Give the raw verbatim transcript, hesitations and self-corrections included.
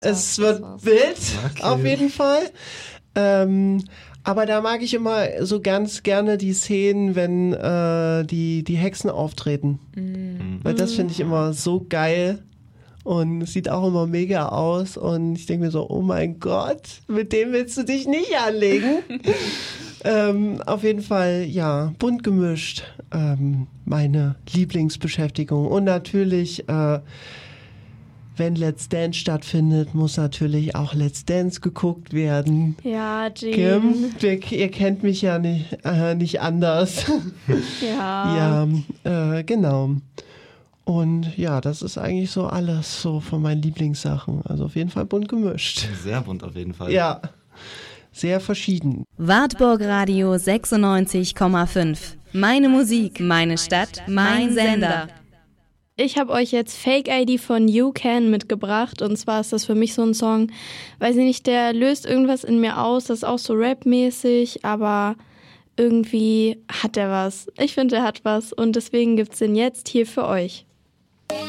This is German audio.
Es wird wild, okay. Auf jeden Fall. Ähm, aber da mag ich immer so ganz gerne die Szenen, wenn äh, die, die Hexen auftreten. Mhm. Weil das finde ich immer so geil. Und es sieht auch immer mega aus. Und ich denke mir so, oh mein Gott, mit dem willst du dich nicht anlegen. ähm, auf jeden Fall, ja, bunt gemischt. Ähm, meine Lieblingsbeschäftigung. Und natürlich, äh, wenn Let's Dance stattfindet, muss natürlich auch Let's Dance geguckt werden. Ja, Jean. Kim, wir, ihr kennt mich ja nicht, äh, nicht anders. Ja. Ja, äh, genau. Und ja, das ist eigentlich so alles so von meinen Lieblingssachen. Also auf jeden Fall bunt gemischt. Sehr bunt auf jeden Fall. Ja, sehr verschieden. Wartburg Radio sechsundneunzig Komma fünf. Meine Musik, meine Stadt, mein Sender. Ich habe euch jetzt Fake I D von You Can mitgebracht. Und zwar ist das für mich so ein Song, weiß ich nicht, der löst irgendwas in mir aus. Das ist auch so Rap-mäßig, aber irgendwie hat er was. Ich finde, er hat was. Und deswegen gibt's den jetzt hier für euch.